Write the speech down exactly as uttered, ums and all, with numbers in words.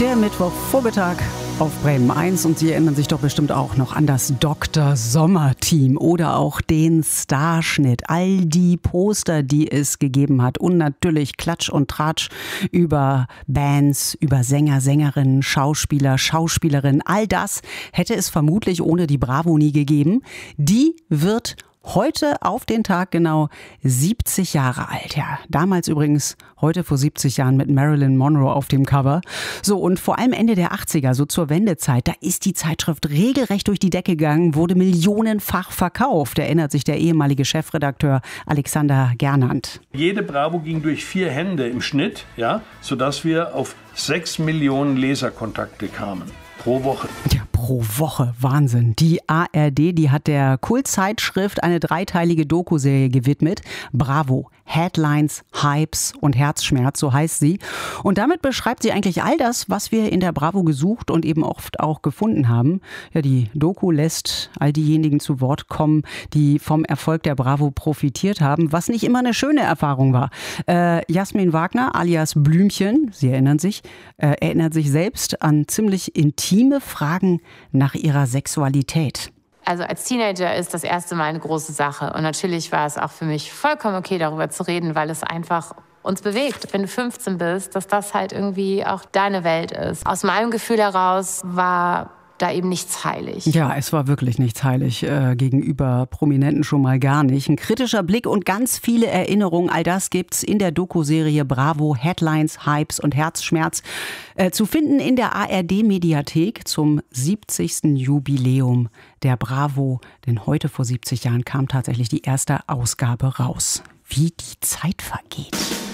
Der Mittwochvormittag auf Bremen eins und Sie erinnern sich doch bestimmt auch noch an das Doktor Sommer-Team oder auch den Starschnitt. All die Poster, die es gegeben hat und natürlich Klatsch und Tratsch über Bands, über Sänger, Sängerinnen, Schauspieler, Schauspielerinnen. All das hätte es vermutlich ohne die Bravo nie gegeben. Die wird heute auf den Tag genau siebzig Jahre alt. Ja, damals übrigens, heute vor siebzig Jahren mit Marilyn Monroe auf dem Cover. So, und vor allem Ende der achtziger, so zur Wendezeit, da ist die Zeitschrift regelrecht durch die Decke gegangen, wurde millionenfach verkauft, erinnert sich der ehemalige Chefredakteur Alexander Gernand. Jede Bravo ging durch vier Hände im Schnitt, ja, sodass wir auf sechs Millionen Leserkontakte kamen. Pro Woche. Ja, pro Woche. Wahnsinn. Die A R D, die hat der Kultzeitschrift eine dreiteilige Doku-Serie gewidmet. Bravo. Headlines, Hypes und Herzschmerz, so heißt sie. Und damit beschreibt sie eigentlich all das, was wir in der Bravo gesucht und eben oft auch gefunden haben. Ja, die Doku lässt all diejenigen zu Wort kommen, die vom Erfolg der Bravo profitiert haben, was nicht immer eine schöne Erfahrung war. Äh, Jasmin Wagner alias Blümchen, Sie erinnern sich, äh, erinnert sich selbst an ziemlich intime Fragen nach ihrer Sexualität. Also als Teenager ist das erste Mal eine große Sache. Und natürlich war es auch für mich vollkommen okay, darüber zu reden, weil es einfach uns bewegt, wenn du fünfzehn bist, dass das halt irgendwie auch deine Welt ist. Aus meinem Gefühl heraus war da eben nichts heilig. Ja, es war wirklich nichts heilig, äh, gegenüber Prominenten schon mal gar nicht. Ein kritischer Blick und ganz viele Erinnerungen, all das gibt's in der Doku-Serie Bravo, Headlines, Hypes und Herzschmerz. Äh, zu finden in der A R D-Mediathek zum siebzigsten Jubiläum der Bravo. Denn heute vor siebzig Jahren kam tatsächlich die erste Ausgabe raus. Wie die Zeit vergeht.